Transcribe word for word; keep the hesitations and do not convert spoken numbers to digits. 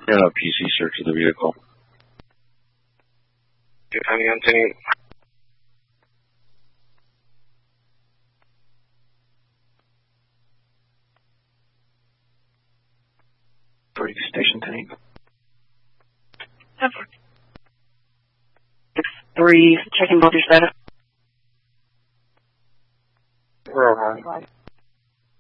Yeah, P C search of the vehicle. Depending on thing. Station tank. Six three, checking both your status. We're over.